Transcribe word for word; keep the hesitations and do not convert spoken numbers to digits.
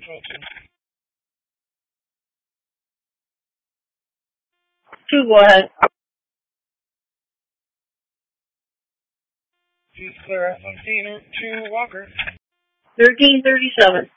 Two, go ahead. Two's clear, F M T, two, Walker. Thirteen thirty-seven.